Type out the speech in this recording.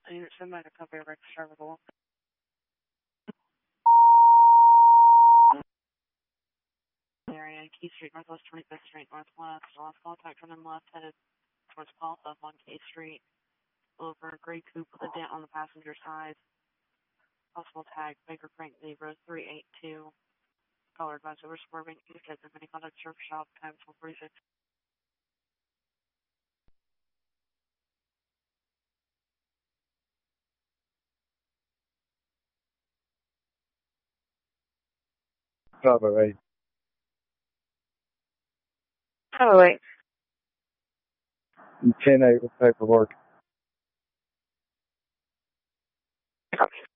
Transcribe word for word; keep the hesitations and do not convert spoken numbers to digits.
Unit send back a copy of record servable. Area, Key Street, Northwest twenty-fifth Street, Northwest. Lost contact from them left headed towards Pulse up on K Street. Over gray coupe with a dent on the passenger side. Possible tag, Baker Frank Zebra three eight two. Caller advised over swerving east at the mini contact surf shop, time four forty-six. Bravo eight. Bravo eight. ten eight with paperwork. Copy.